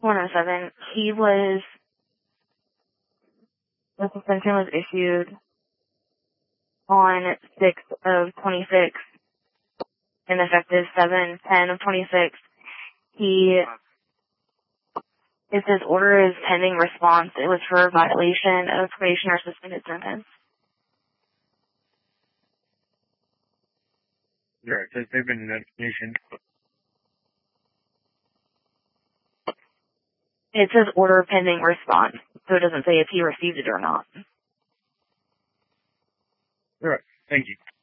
107. The suspension was issued on 6th of 26 and effective 7/10 of 26. If his order is pending response, it was for a violation of probation or suspended sentence. Yeah, it says they've been in notification. It says order pending response, so it doesn't say if he received it or not. All right. Thank you.